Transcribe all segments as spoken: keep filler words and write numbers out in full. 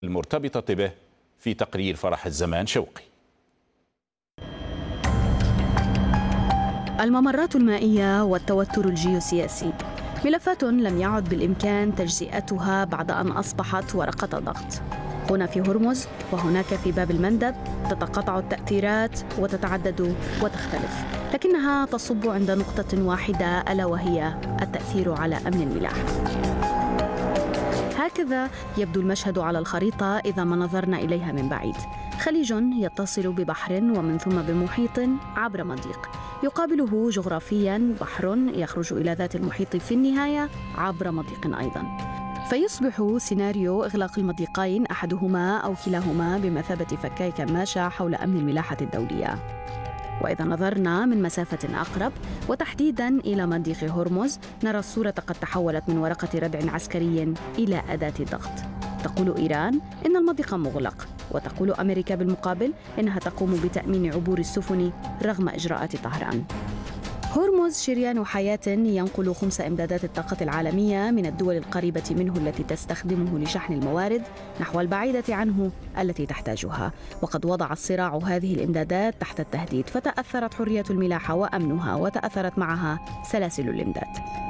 المرتبطة به في تقرير فرح الزمان شوقي. الممرات المائية والتوتر الجيوسياسي ملفات لم يعد بالإمكان تجزئتها بعد أن أصبحت ورقة ضغط. هنا في هرمز وهناك في باب المندب تتقاطع التأثيرات وتتعدد وتختلف، لكنها تصب عند نقطة واحدة ألا وهي التأثير على أمن الملاحة. هكذا يبدو المشهد على الخريطة إذا ما نظرنا إليها من بعيد. خليج يتصل ببحر ومن ثم بمحيط عبر مضيق، يقابله جغرافياً بحر يخرج إلى ذات المحيط في النهاية عبر مضيق أيضاً. فيصبح سيناريو إغلاق المضيقين أحدهما أو كلاهما بمثابة فكاي كماشة حول أمن الملاحة الدولية. وإذا نظرنا من مسافة أقرب وتحديداً إلى مضيق هرمز، نرى الصورة قد تحولت من ورقة ردع عسكري إلى أداة ضغط. تقول إيران إن المضيق مغلق، وتقول أمريكا بالمقابل إنها تقوم بتأمين عبور السفن رغم إجراءات طهران. هرمز شريان حياة ينقل خمس إمدادات الطاقة العالمية من الدول القريبة منه التي تستخدمه لشحن الموارد نحو البعيدة عنه التي تحتاجها، وقد وضع الصراع هذه الإمدادات تحت التهديد، فتأثرت حرية الملاحة وأمنها، وتأثرت معها سلاسل الإمداد.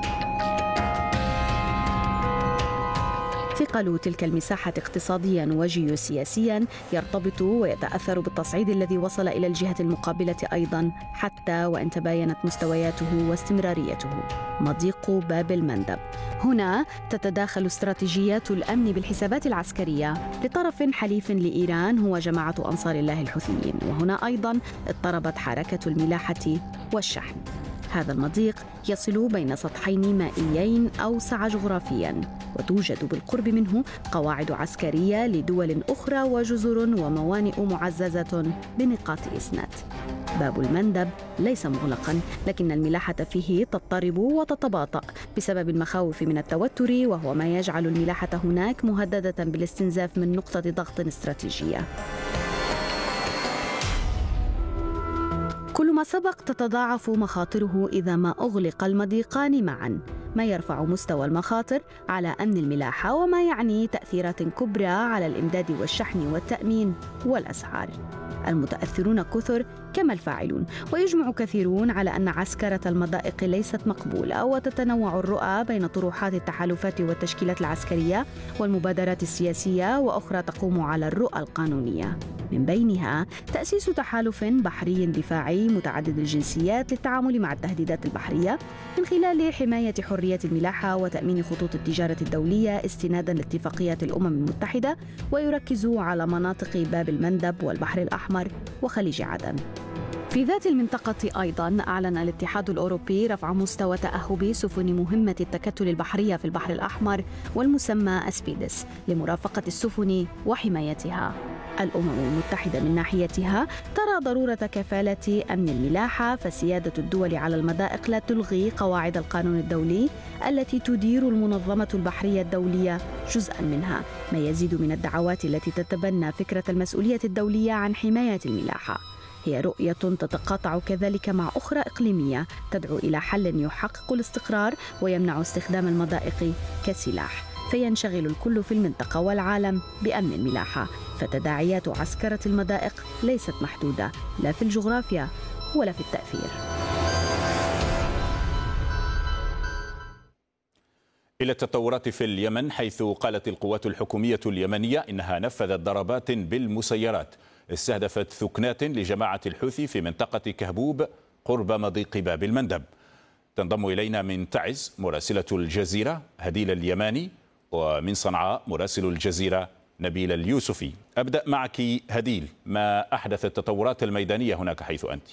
ثقل تلك المساحة اقتصادياً وجيوسياسياً يرتبط ويتأثر بالتصعيد الذي وصل إلى الجهة المقابلة أيضاً، حتى وإن تباينت مستوياته واستمراريته. مضيق باب المندب. هنا تتداخل استراتيجيات الأمن بالحسابات العسكرية لطرف حليف لإيران هو جماعة أنصار الله الحوثيين، وهنا أيضاً اضطربت حركة الملاحة والشحن. هذا المضيق يصل بين سطحين مائيين أوسع جغرافياً، وتوجد بالقرب منه قواعد عسكرية لدول أخرى وجزر وموانئ معززة بنقاط إسناد. باب المندب ليس مغلقاً، لكن الملاحة فيه تضطرب وتتباطأ بسبب المخاوف من التوتر، وهو ما يجعل الملاحة هناك مهددة بالاستنزاف من نقطة ضغط استراتيجية. كل ما سبق تتضاعف مخاطره إذا ما أغلق المضيقان معاً، ما يرفع مستوى المخاطر على أمن الملاحة، وما يعني تأثيرات كبرى على الإمداد والشحن والتأمين والأسعار. المتأثرون كثر كما الفاعلون، ويجمع كثيرون على أن عسكرة المضائق ليست مقبولة، وتتنوع الرؤى بين طروحات التحالفات والتشكيلات العسكرية والمبادرات السياسية، وأخرى تقوم على الرؤى القانونية. من بينها تأسيس تحالف بحري دفاعي متعدد الجنسيات للتعامل مع التهديدات البحرية من خلال حماية حرية الملاحة وتأمين خطوط التجارة الدولية استناداً لاتفاقيات الأمم المتحدة، ويركز على مناطق باب المندب والبحر الأحمر وخليج عدن. في ذات المنطقة أيضاً أعلن الاتحاد الأوروبي رفع مستوى تأهب سفن مهمة التكتل البحرية في البحر الأحمر والمسمى أسبيدس لمرافقة السفن وحمايتها. الأمم المتحدة من ناحيتها ترى ضرورة كفالة أمن الملاحة، فسيادة الدول على المضائق لا تلغي قواعد القانون الدولي التي تدير المنظمة البحرية الدولية جزءاً منها، ما يزيد من الدعوات التي تتبنى فكرة المسؤولية الدولية عن حماية الملاحة. هي رؤية تتقاطع كذلك مع أخرى إقليمية تدعو إلى حل يحقق الاستقرار ويمنع استخدام المضائق كسلاح، فينشغل الكل في المنطقة والعالم بأمن الملاحة. فتداعيات عسكرة المضائق ليست محدودة لا في الجغرافيا ولا في التأثير. إلى التطورات في اليمن، حيث قالت القوات الحكومية اليمنية إنها نفذت ضربات بالمسيرات استهدفت ثكنات لجماعة الحوثي في منطقة كهبوب قرب مضيق باب المندب. تنضم إلينا من تعز مراسلة الجزيرة هديل اليماني، ومن صنعاء مراسل الجزيرة نبيل اليوسفي. أبدأ معك هديل، ما أحدث التطورات الميدانية هناك حيث أنت؟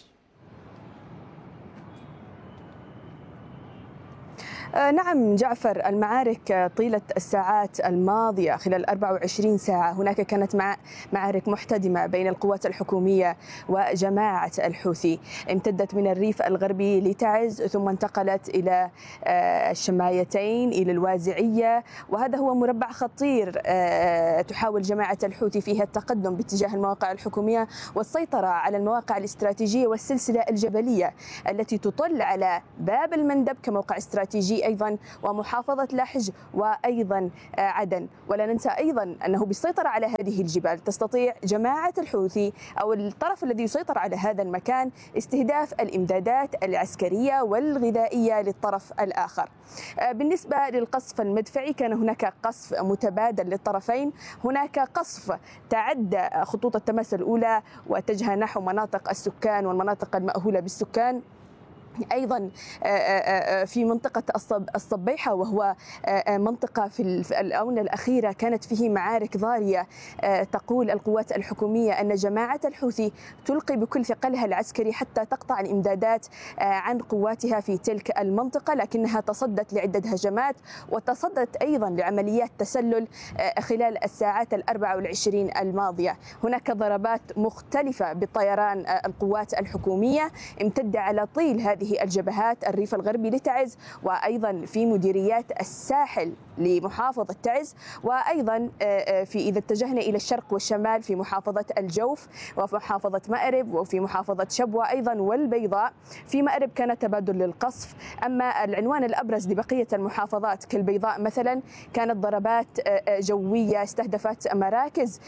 نعم جعفر، المعارك طيلة الساعات الماضية خلال أربع وعشرين ساعة هناك كانت مع معارك محتدمة بين القوات الحكومية وجماعة الحوثي، امتدت من الريف الغربي لتعز ثم انتقلت إلى الشمايتين إلى الوازعية، وهذا هو مربع خطير تحاول جماعة الحوثي فيها التقدم باتجاه المواقع الحكومية والسيطرة على المواقع الاستراتيجية والسلسلة الجبلية التي تطل على باب المندب كموقع استراتيجي الحوثي أيضا ومحافظة لحج وأيضا عدن. ولا ننسى أيضا أنه بالسيطرة على هذه الجبال تستطيع جماعة الحوثي أو الطرف الذي يسيطر على هذا المكان استهداف الإمدادات العسكرية والغذائية للطرف الآخر. بالنسبة للقصف المدفعي كان هناك قصف متبادل للطرفين، هناك قصف تعدى خطوط التماس الأولى واتجه نحو مناطق السكان والمناطق المأهولة بالسكان، أيضا في منطقة الصبيحة وهو منطقة في الآونة الأخيرة كانت فيه معارك ضارية. تقول القوات الحكومية أن جماعة الحوثي تلقي بكل ثقلها العسكري حتى تقطع الإمدادات عن قواتها في تلك المنطقة، لكنها تصدت لعدة هجمات وتصدت أيضا لعمليات تسلل خلال الساعات الأربع والعشرين الماضية. هناك ضربات مختلفة بالطيران القوات الحكومية امتدة على طيل هذه الجبهات، الريف الغربي لتعز وأيضا في مديريات الساحل لمحافظة تعز، وأيضا في إذا اتجهنا إلى الشرق والشمال في محافظة الجوف وفي محافظة مأرب وفي محافظة شبوة أيضا والبيضاء. في مأرب كان تبادل للقصف، أما العنوان الأبرز لبقية المحافظات كالبيضاء مثلا كانت ضربات جوية استهدفت مراكز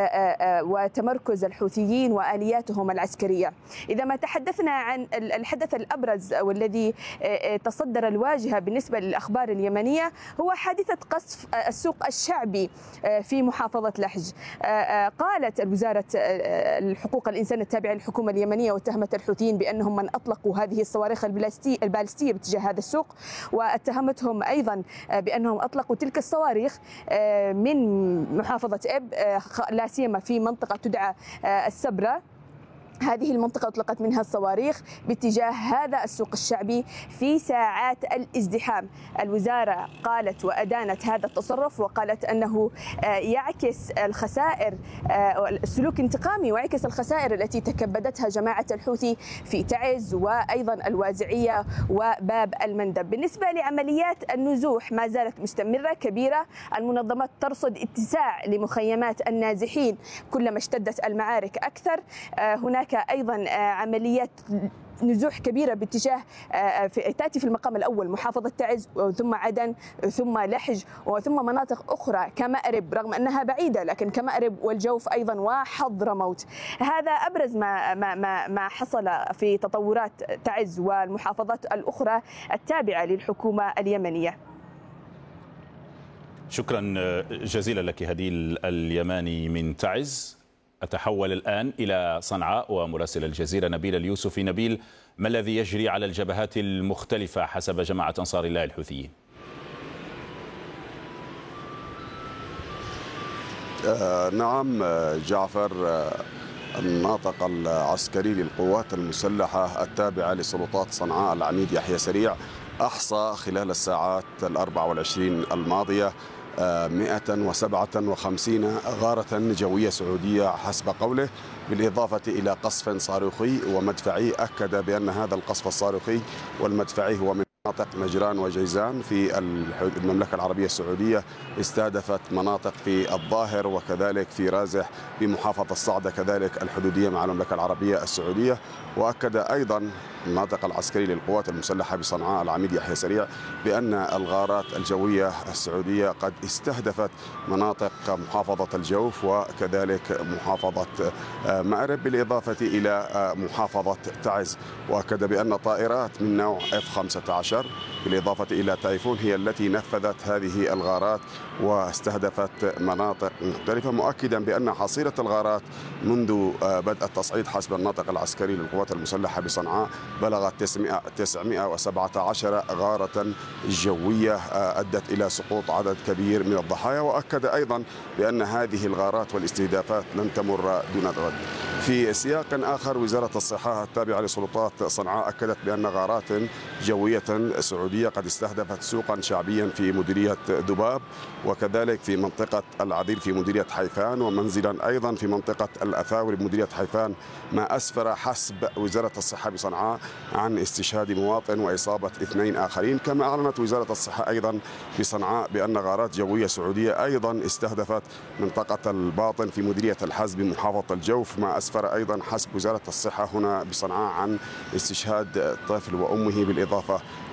وتمركز الحوثيين وآلياتهم العسكرية. إذا ما تحدثنا عن الحدث الأبرز والذي تصدر الواجهة بالنسبة للأخبار اليمنية هو حادثة قصف السوق الشعبي في محافظة لحج. قالت الوزارة الحقوق الإنسان التابعة للحكومة اليمنية واتهمت الحوثيين بأنهم من أطلقوا هذه الصواريخ البالستية باتجاه هذا السوق، واتهمتهم أيضا بأنهم أطلقوا تلك الصواريخ من محافظة إب لا سيما في منطقة تدعى السبرة. هذه المنطقة أطلقت منها الصواريخ باتجاه هذا السوق الشعبي في ساعات الازدحام. الوزارة قالت وأدانت هذا التصرف وقالت أنه يعكس الخسائر، السلوك انتقامي ويعكس الخسائر التي تكبدتها جماعة الحوثي في تعز وأيضا الوازعية وباب المندب. بالنسبة لعمليات النزوح ما زالت مستمرة كبيرة، المنظمات ترصد اتساع لمخيمات النازحين كلما اشتدت المعارك أكثر. هناك أيضا عمليات نزوح كبيرة باتجاه تأتي في المقام الأول محافظة تعز ثم عدن ثم لحج وثم مناطق أخرى كمأرب رغم أنها بعيدة، لكن كمأرب والجوف أيضا وحضرموت. هذا أبرز ما ما ما ما حصل في تطورات تعز والمحافظات الأخرى التابعة للحكومة اليمنية. شكرا جزيلا لك هديل اليماني من تعز. أتحول الآن إلى صنعاء ومراسل الجزيرة نبيل اليوسفي. نبيل، ما الذي يجري على الجبهات المختلفة حسب جماعة أنصار الله الحوثيين؟ آه نعم جعفر، آه الناطق العسكري للقوات المسلحة التابعة لسلطات صنعاء العميد يحيى سريع أحصى خلال الساعات الأربع والعشرين الماضية مئة وسبعة وخمسين غارة جوية سعودية حسب قوله، بالإضافة إلى قصف صاروخي ومدفعي. أكد بأن هذا القصف الصاروخي والمدفعي هو من مناطق نجران وجيزان في المملكة العربية السعودية، استهدفت مناطق في الظاهر وكذلك في رازح بمحافظة الصعدة كذلك الحدودية مع المملكة العربية السعودية. وأكد أيضا الناطق العسكري للقوات المسلحة بصنعاء العميد يحيى سريع بأن الغارات الجوية السعودية قد استهدفت مناطق محافظة الجوف وكذلك محافظة مأرب بالإضافة إلى محافظة تعز. وأكد بأن طائرات من نوع إف خمسة عشر بالإضافة إلى تايفون هي التي نفذت هذه الغارات واستهدفت مناطق مختلفة، مؤكدا بأن حصيلة الغارات منذ بدء التصعيد حسب الناطق العسكري للقوات المسلحة بصنعاء بلغت تسعمئة وسبعة عشر غارة جوية أدت إلى سقوط عدد كبير من الضحايا. وأكد أيضا بأن هذه الغارات والاستهدافات لن تمر دون رد. في سياق آخر، وزارة الصحة التابعة لسلطات صنعاء أكدت بأن غارات جوية سعودية قد استهدفت سوقا شعبيا في مديرية ذباب وكذلك في منطقة العذير في مديرية حيفان، ومنزلا أيضا في منطقة الأثاور بمديرية حيفان، ما أسفر حسب وزارة الصحة بصنعاء عن استشهاد مواطن وإصابة اثنين آخرين. كما أعلنت وزارة الصحة أيضا بصنعاء بأن غارات جوية سعودية أيضا استهدفت منطقة الباطن في مديرية الحز بمحافظة الجوف، ما أسفر أيضا حسب وزارة الصحة هنا بصنعاء عن استشهاد طفل وأمه بالإضافة إلى إصابة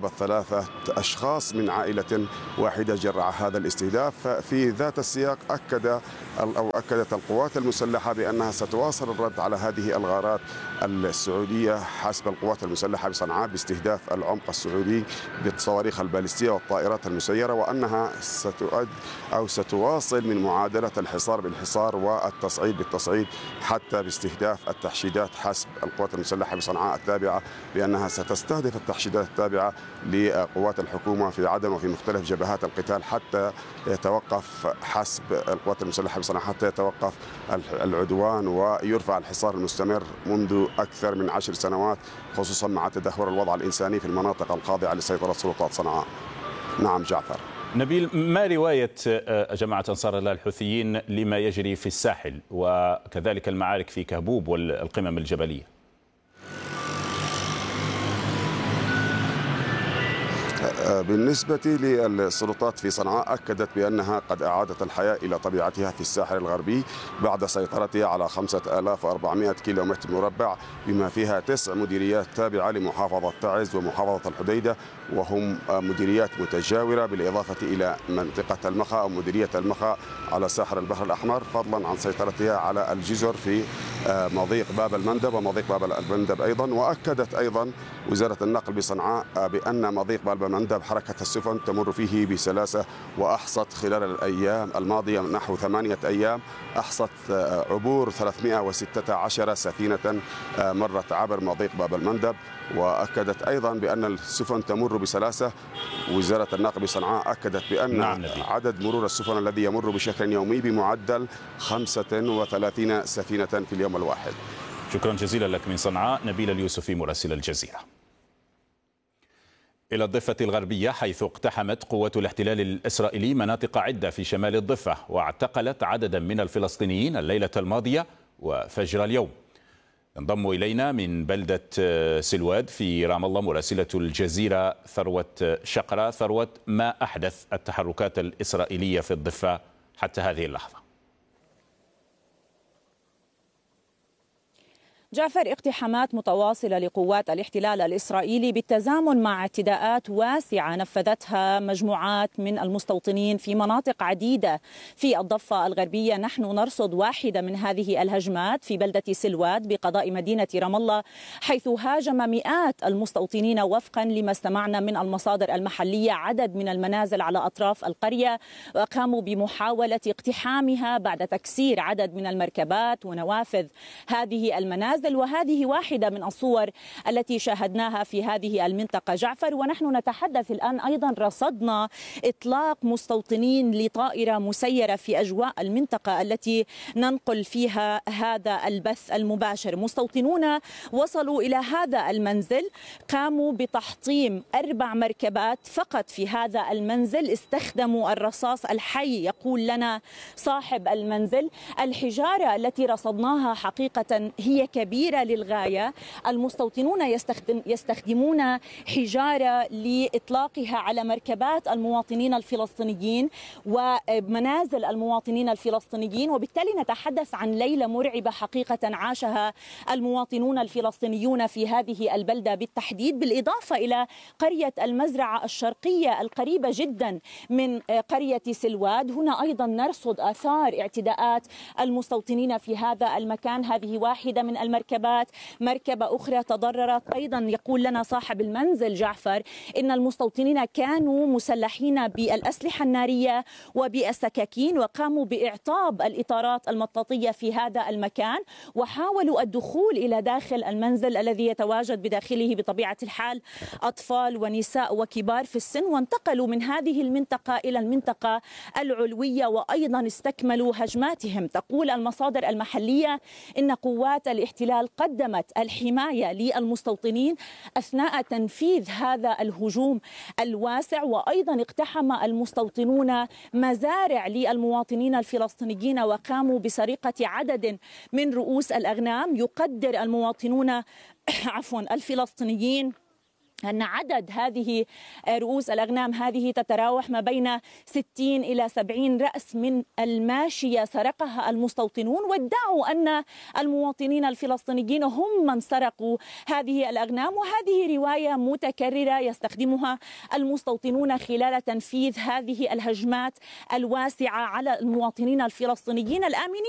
إصابة ثلاثة أشخاص من عائلة واحدة جراء هذا الاستهداف. في ذات السياق أكد أو أكدت القوات المسلحة بأنها ستواصل الرد على هذه الغارات السعودية حسب القوات المسلحة بصنعاء باستهداف العمق السعودي بالصواريخ البالستية والطائرات المسيرة، وأنها ستؤد أو ستواصل من معادلة الحصار بالحصار والتصعيد بالتصعيد حتى باستهداف التحشيدات حسب القوات المسلحة بصنعاء التابعة، بأنها ستستهدف التحشيدات التابعة لقوات الحكومة في عدن وفي مختلف جبهات القتال حتى يتوقف حسب القوات المسلحة بصنعاء حتى يتوقف العدوان ويرفع الحصار المستمر منذ أكثر من عشر سنوات، خصوصا مع تدهور الوضع الإنساني في المناطق الخاضعة لسيطرة سلطات صنعاء. نعم جعفر. نبيل، ما رواية جماعة أنصار الله الحوثيين لما يجري في الساحل وكذلك المعارك في كهبوب والقمم الجبلية؟ بالنسبة للسلطات في صنعاء أكدت بأنها قد أعادت الحياة إلى طبيعتها في الساحل الغربي بعد سيطرتها على خمسة آلاف وأربعمائة كيلومتر مربع، بما فيها تسع مديريات تابعة لمحافظة تعز ومحافظة الحديدة، وهم مديريات متجاورة، بالإضافة إلى منطقة المخا أو مديرية المخا على ساحل البحر الأحمر، فضلا عن سيطرتها على الجزر في مضيق باب المندب ومضيق باب المندب أيضا. وأكدت أيضا وزارة النقل بصنعاء بأن مضيق باب المندب حركة السفن تمر فيه بسلاسة، وأحصت خلال الأيام الماضية نحو ثمانية أيام أحصت عبور ثلاثمائة وستة عشر سفينة مرت عبر مضيق باب المندب. وأكدت أيضا بأن السفن تمر بسلاسة. وزارة النقل بصنعاء أكدت بأن نعم عدد مرور السفن الذي يمر بشكل يومي بمعدل خمسة وثلاثين سفينة في اليوم الواحد. شكرا جزيلا لك من صنعاء نبيل اليوسفي مراسل الجزيرة. إلى الضفة الغربية، حيث اقتحمت قوات الاحتلال الإسرائيلي مناطق عدة في شمال الضفة واعتقلت عددا من الفلسطينيين الليلة الماضية وفجر اليوم. انضم إلينا من بلدة سلواد في رام الله مراسلة الجزيرة ثروت شقرة. ثروت، ما أحدث التحركات الإسرائيلية في الضفة حتى هذه اللحظة؟ جعفر، اقتحامات متواصلة لقوات الاحتلال الإسرائيلي بالتزامن مع اعتداءات واسعة نفذتها مجموعات من المستوطنين في مناطق عديدة في الضفة الغربية. نحن نرصد واحدة من هذه الهجمات في بلدة سلواد بقضاء مدينة رام الله، حيث هاجم مئات المستوطنين وفقا لما استمعنا من المصادر المحلية عدد من المنازل على أطراف القرية، وقاموا بمحاولة اقتحامها بعد تكسير عدد من المركبات ونوافذ هذه المنازل. وهذه واحدة من الصور التي شاهدناها في هذه المنطقة جعفر. ونحن نتحدث الآن أيضا رصدنا إطلاق مستوطنين لطائرة مسيرة في أجواء المنطقة التي ننقل فيها هذا البث المباشر. مستوطنون وصلوا إلى هذا المنزل، قاموا بتحطيم أربع مركبات فقط في هذا المنزل، استخدموا الرصاص الحي يقول لنا صاحب المنزل. الحجارة التي رصدناها حقيقة هي كبيرة للغاية. المستوطنون يستخدم يستخدمون حجارة لإطلاقها على مركبات المواطنين الفلسطينيين ومنازل المواطنين الفلسطينيين، وبالتالي نتحدث عن ليلة مرعبة حقيقة عاشها المواطنون الفلسطينيون في هذه البلدة بالتحديد، بالإضافة إلى قرية المزرعة الشرقية القريبة جدا من قرية سلواد. هنا أيضا نرصد آثار اعتداءات المستوطنين في هذا المكان. هذه واحدة من المركبات. مركبة أخرى تضررت أيضا، يقول لنا صاحب المنزل جعفر إن المستوطنين كانوا مسلحين بالأسلحة النارية وبالسكاكين، وقاموا بإعطاب الإطارات المطاطية في هذا المكان، وحاولوا الدخول إلى داخل المنزل الذي يتواجد بداخله بطبيعة الحال أطفال ونساء وكبار في السن، وانتقلوا من هذه المنطقة إلى المنطقة العلوية وأيضا استكملوا هجماتهم. تقول المصادر المحلية إن قوات الاحتلال قدمت الحماية للمستوطنين أثناء تنفيذ هذا الهجوم الواسع، وأيضا اقتحم المستوطنون مزارع للمواطنين الفلسطينيين وقاموا بسرقة عدد من رؤوس الأغنام. يقدر المواطنون عفوا الفلسطينيين أن عدد هذه رؤوس الأغنام هذه تتراوح ما بين ستين إلى سبعين رأس من الماشية سرقها المستوطنون، وادعوا أن المواطنين الفلسطينيين هم من سرقوا هذه الأغنام. وهذه رواية متكررة يستخدمها المستوطنون خلال تنفيذ هذه الهجمات الواسعة على المواطنين الفلسطينيين الآمنين